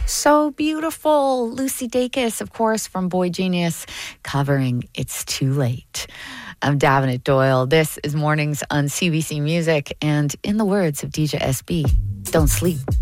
So beautiful. Lucy Dacus, of course, from Boy Genius, covering It's Too Late. I'm Davenant Doyle. This is Mornings on CBC Music. And in the words of DJ SB, don't sleep.